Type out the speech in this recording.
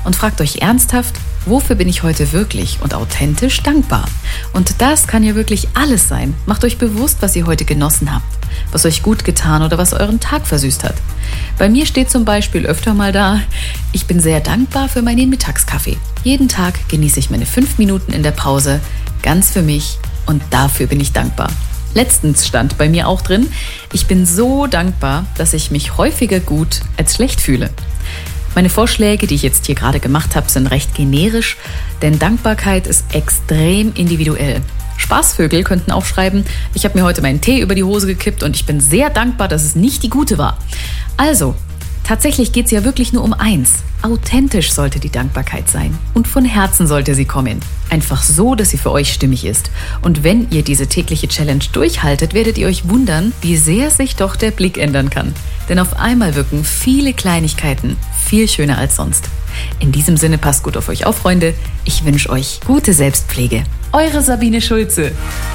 und fragt euch ernsthaft, wofür bin ich heute wirklich und authentisch dankbar? Und das kann ja wirklich alles sein. Macht euch bewusst, was ihr heute genossen habt, was euch gut getan oder was euren Tag versüßt hat. Bei mir steht zum Beispiel öfter mal da, ich bin sehr dankbar für meinen Mittagskaffee. Jeden Tag genieße ich meine 5 Minuten in der Pause, ganz für mich, und dafür bin ich dankbar. Letztens stand bei mir auch drin, ich bin so dankbar, dass ich mich häufiger gut als schlecht fühle. Meine Vorschläge, die ich jetzt hier gerade gemacht habe, sind recht generisch, denn Dankbarkeit ist extrem individuell. Spaßvögel könnten auch schreiben, ich habe mir heute meinen Tee über die Hose gekippt und ich bin sehr dankbar, dass es nicht die gute war. Also, tatsächlich geht es ja wirklich nur um eins. Authentisch sollte die Dankbarkeit sein und von Herzen sollte sie kommen. Einfach so, dass sie für euch stimmig ist. Und wenn ihr diese tägliche Challenge durchhaltet, werdet ihr euch wundern, wie sehr sich doch der Blick ändern kann. Denn auf einmal wirken viele Kleinigkeiten viel schöner als sonst. In diesem Sinne, passt gut auf euch auf, Freunde. Ich wünsche euch gute Selbstpflege. Eure Sabine Schulze.